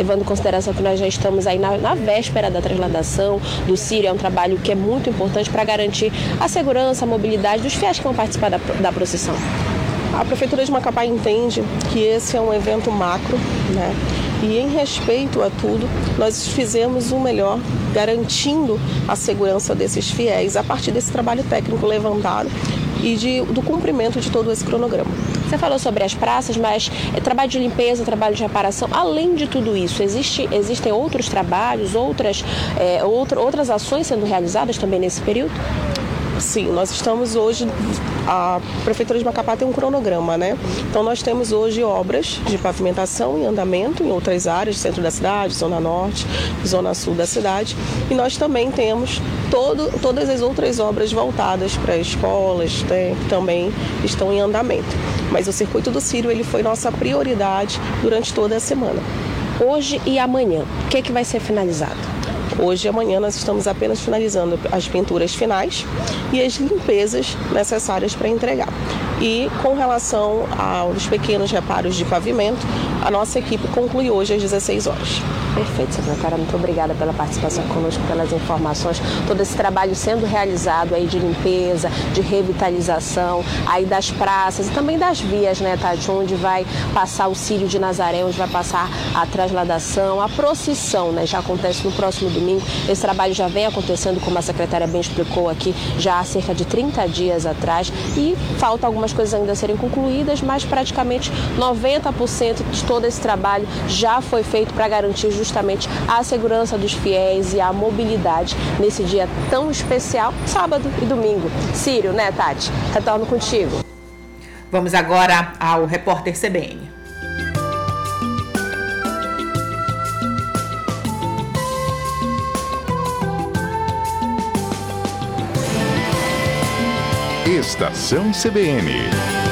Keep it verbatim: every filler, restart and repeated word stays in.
levando em consideração que nós já estamos aí na, na véspera da trasladação do Círio. É um trabalho que é muito importante para garantir a segurança, a mobilidade dos fiéis que vão participar da, da procissão. A Prefeitura de Macapá entende que esse é um evento macro, né? E em respeito a tudo, nós fizemos o melhor, garantindo a segurança desses fiéis a partir desse trabalho técnico levantado e de, do cumprimento de todo esse cronograma. Você falou sobre as praças, mas é trabalho de limpeza, trabalho de reparação. Além de tudo isso, existe, existem outros trabalhos, outras, é, outra, outras ações sendo realizadas também nesse período? Sim, nós estamos hoje, a Prefeitura de Macapá tem um cronograma, né? Então nós temos hoje obras de pavimentação em andamento em outras áreas, centro da cidade, zona norte, zona sul da cidade. E nós também temos todo, todas as outras obras voltadas para escolas, né? Também estão em andamento. Mas o Circuito do Círio, ele foi nossa prioridade durante toda a semana. Hoje e amanhã, o que é que vai ser finalizado? Hoje e amanhã nós estamos apenas finalizando as pinturas finais e as limpezas necessárias para entregar. E com relação aos pequenos reparos de pavimento, a nossa equipe conclui hoje às dezesseis horas. Perfeito, secretária. Muito obrigada pela participação conosco, pelas informações. Todo esse trabalho sendo realizado aí de limpeza, de revitalização, aí das praças e também das vias, né, Tati? Onde vai passar o Círio de Nazaré, onde vai passar a trasladação, a procissão, né? Já acontece no próximo domingo. Esse trabalho já vem acontecendo, como a secretária bem explicou aqui, já há cerca de trinta dias atrás. E falta algumas coisas ainda a serem concluídas, mas praticamente noventa por cento de todo esse trabalho já foi feito para garantir justamente a segurança dos fiéis e a mobilidade nesse dia tão especial, sábado e domingo. Círio, né, Tati? Retorno contigo. Vamos agora ao repórter C B N. Estação C B N.